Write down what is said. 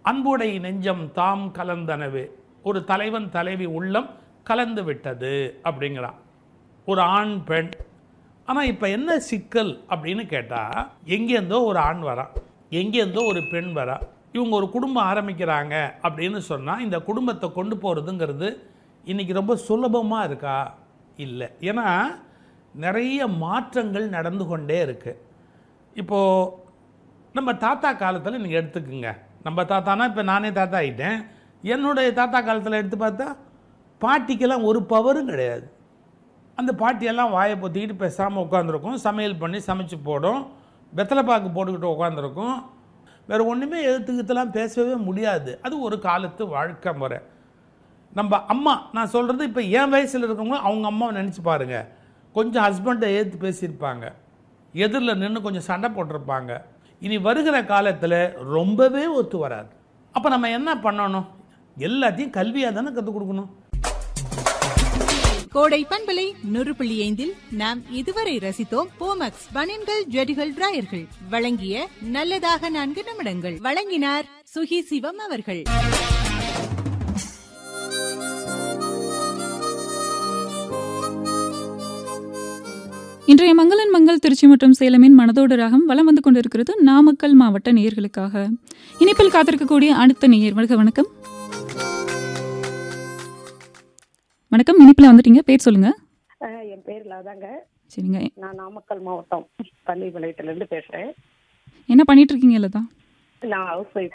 அன்புடை நெஞ்சம் தாம் கலந்தனவே, ஒரு தலைவன் தலைவி உள்ளம் கலந்து விட்டது அப்படிங்கிறான். ஒரு ஆண் பெண். ஆனால் இப்போ என்ன சிக்கல் அப்படின்னு கேட்டால், எங்கேருந்தோ ஒரு ஆண் வரான், எங்கேருந்தோ ஒரு பெண் வரா, இவங்க ஒரு குடும்பம் ஆரம்பிக்கிறாங்க அப்படின்னு சொன்னால் இந்த குடும்பத்தை கொண்டு போகிறதுங்கிறது இன்றைக்கி ரொம்ப சுலபமாக இருக்கா? இல்லை. ஏன்னா நிறைய மாற்றங்கள் நடந்து கொண்டே இருக்குது. இப்போது நம்ம தாத்தா காலத்தில் நீங்கள் எடுத்துக்குங்க, நம்ம தாத்தானா இப்போ நானே தாத்தா ஆகிட்டேன். என்னுடைய தாத்தா காலத்தில் எடுத்து பார்த்தா பாட்டிக்கெல்லாம் ஒரு பவரும் கிடையாது. அந்த பாட்டியெல்லாம் வாயை பொத்திக்கிட்டு பேசாமல் உட்காந்துருக்கும், சமையல் பண்ணி சமைச்சு போடும், வெத்தலை பாக்கு போட்டுக்கிட்டு உட்காந்துருக்கும். வேறு ஒன்றுமே எழுத்துக்கிட்டலாம் பேசவே முடியாது. அது ஒரு காலத்து வாழ்க்கை முறை. நம்ம அம்மா, நான் சொல்கிறது இப்போ என் வயசில் இருக்கவங்க அவங்க அம்மாவை நினச்சி பாருங்கள். கொஞ்சம் ஹஸ்பண்டை ஏற்று பேசியிருப்பாங்க, எதிரில் நின்று கொஞ்சம் சண்டை போட்டிருப்பாங்க. இனி வருகிற காலத்தில் ரொம்பவே ஒத்து வராது. அப்போ நம்ம என்ன பண்ணணும்? எல்லாத்தையும் கல்வியாக தானே கற்றுக் கொடுக்கணும். கோடை பண்பலை 100.5 நாம் இதுவரை ரசித்தோம் போமக்ஸ் பனியன்கள் ஜெடிகள் டிராயர்கள் வழங்கிய நல்லதாக 4 நிமிடங்கள். வழங்கினார் சுகி சிவம் அவர்கள். இன்றைய மங்களன் மங்கள் திருச்சி மற்றும் சேலமின் மனதோடு ராகம் வலம் வந்து கொண்டிருக்கிறது நாமக்கல் மாவட்ட நேயர்களுக்காக. இனிப்பில் காத்திருக்கக்கூடிய அடுத்த நேயர். வணக்கம். வணக்கம், இனிப்பில் வந்துட்டீங்க, பேர் சொல்லுங்க. என் பேர் லதாங்க. சரிங்க, நான் நாமக்கல் மாவட்டம் பள்ளிப்பாளையத்திலிருந்து பேசுறேன். என்ன பண்ணிட்டு இருக்கீங்க லதா? நான் ஹவுஸ் ஒய்ஃப்.